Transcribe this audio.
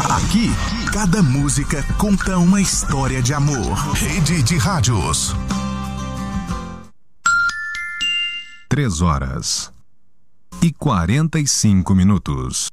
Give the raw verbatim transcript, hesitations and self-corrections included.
Aqui, cada música conta uma história de amor. Rede de Rádios. Três horas e quarenta e cinco minutos.